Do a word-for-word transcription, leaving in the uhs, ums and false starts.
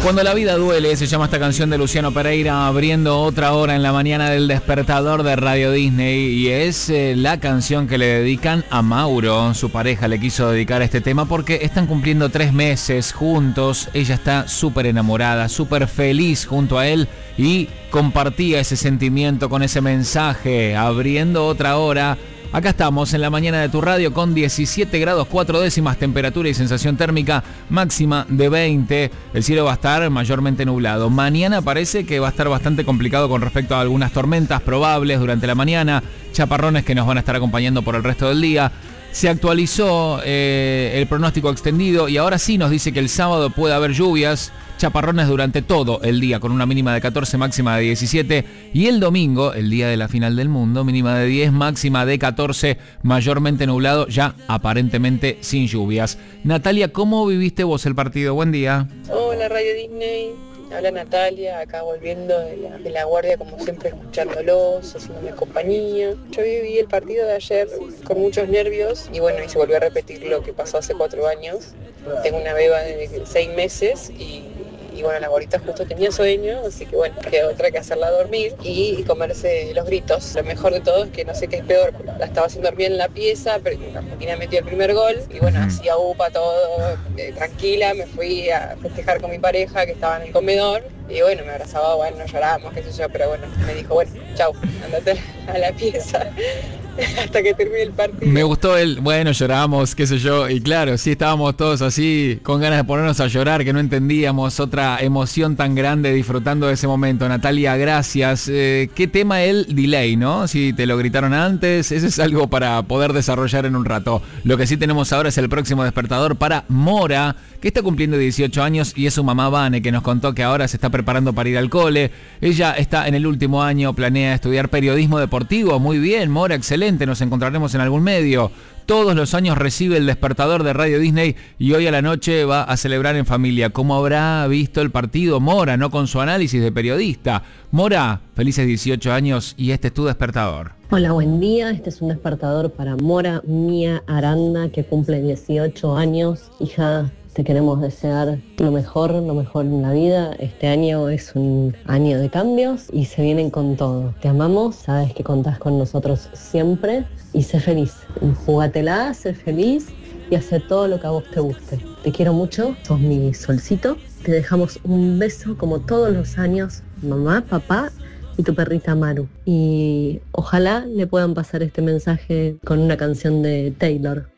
Cuando la vida duele, se llama esta canción de Luciano Pereira, abriendo otra hora en la mañana del despertador de Radio Disney, y es eh, la canción que le dedican a Mauro. Su pareja le quiso dedicar este tema porque están cumpliendo tres meses juntos. Ella está súper enamorada, súper feliz junto a él y compartía ese sentimiento con ese mensaje, abriendo otra hora. Acá estamos en la mañana de tu radio con diecisiete grados cuatro décimas, temperatura y sensación térmica máxima de veinte. El cielo va a estar mayormente nublado. Mañana parece que va a estar bastante complicado con respecto a algunas tormentas probables durante la mañana, chaparrones que nos van a estar acompañando por el resto del día. Se actualizó eh, el pronóstico extendido y ahora sí nos dice que el sábado puede haber lluvias, chaparrones durante todo el día con una mínima de catorce, máxima de diecisiete, y el domingo, el día de la final del mundo, mínima de diez, máxima de catorce, mayormente nublado, ya aparentemente sin lluvias. Natalia, ¿cómo viviste vos el partido? Buen día. Hola Radio Disney, habla Natalia, acá volviendo de la, de la guardia, como siempre escuchándolos, haciéndome compañía. Yo viví el partido de ayer con muchos nervios y bueno, y se volvió a repetir lo que pasó hace cuatro años. Tengo una beba de seis meses y Y bueno, la gorita justo tenía sueño, así que bueno, quedó otra que hacerla dormir y comerse los gritos. Lo mejor de todo es que no sé qué es peor, la estaba haciendo dormir en la pieza, pero Argentina metió el primer gol y bueno, hacía upa todo, eh, tranquila, me fui a festejar con mi pareja que estaba en el comedor y bueno, me abrazaba, bueno, llorábamos, qué sé yo, pero bueno, me dijo, bueno, chau, andate a la pieza. Hasta que termine el partido. Me gustó el, bueno, lloramos, qué sé yo, y claro, sí estábamos todos así, con ganas de ponernos a llorar, que no entendíamos otra emoción tan grande disfrutando de ese momento. Natalia, gracias. Eh, ¿Qué tema el delay, no? Si te lo gritaron antes, ese es algo para poder desarrollar en un rato. Lo que sí tenemos ahora es el próximo despertador para Mora, que está cumpliendo dieciocho años y es su mamá Vane, que nos contó que ahora se está preparando para ir al cole. Ella está en el último año, planea estudiar periodismo deportivo. Muy bien, Mora, excelente. Nos encontraremos en algún medio. Todos los años recibe el despertador de Radio Disney y hoy a la noche va a celebrar en familia. ¿Cómo habrá visto el partido Mora, no con su análisis de periodista? Mora, felices dieciocho años y este es tu despertador. Hola, buen día. Este es un despertador para Mora Mía Aranda, que cumple dieciocho años. Hija, te queremos desear lo mejor, lo mejor en la vida. Este año es un año de cambios y se vienen con todo. Te amamos, sabes que contás con nosotros siempre y sé feliz. Júgatela, sé feliz y hace todo lo que a vos te guste. Te quiero mucho, sos mi solcito. Te dejamos un beso como todos los años, mamá, papá y tu perrita Maru. Y ojalá le puedan pasar este mensaje con una canción de Taylor.